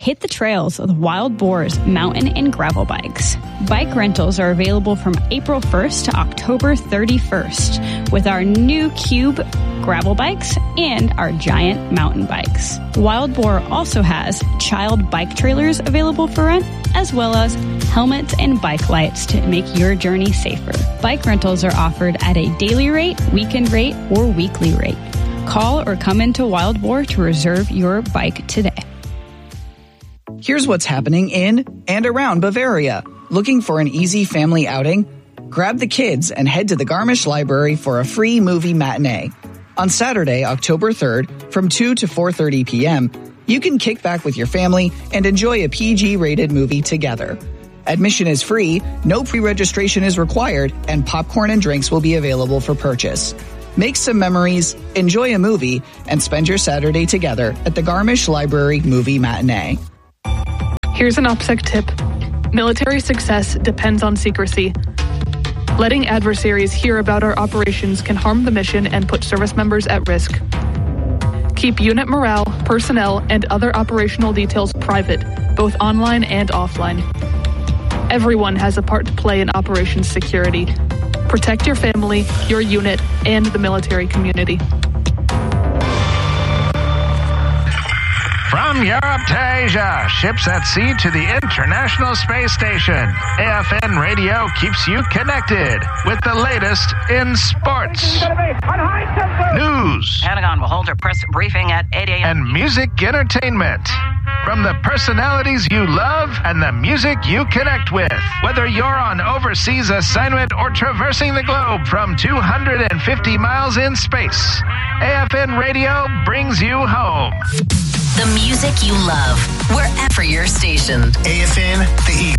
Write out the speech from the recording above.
Hit the trails with Wild Boar's mountain and gravel bikes. Bike rentals are available from April 1st to October 31st with our new Cube gravel bikes and our giant mountain bikes. Wild Boar also has child bike trailers available for rent, as well as helmets and bike lights to make your journey safer. Bike rentals are offered at a daily rate, weekend rate, or weekly rate. Call or come into Wild Boar to reserve your bike today. Here's what's happening in and around Bavaria. Looking for an easy family outing? Grab the kids and head to the Garmisch Library for a free movie matinee. On Saturday, October 3rd, from 2 to 4:30 p.m., you can kick back with your family and enjoy a PG-rated movie together. Admission is free, no pre-registration is required, and popcorn and drinks will be available for purchase. Make some memories, enjoy a movie, and spend your Saturday together at the Garmisch Library Movie Matinee. Here's an OPSEC tip. Military success depends on secrecy. Letting adversaries hear about our operations can harm the mission and put service members at risk. Keep unit morale, personnel, and other operational details private, both online and offline. Everyone has a part to play in operations security. Protect your family, your unit, and the military community. From Europe to Asia, ships at sea to the International Space Station, AFN Radio keeps you connected with the latest in sports, news, Pentagon will hold a press briefing at 8 a.m. and music entertainment. From the personalities you love and the music you connect with. Whether you're on overseas assignment or traversing the globe from 250 miles in space, AFN Radio brings you home. The music you love, wherever your station. AFN, the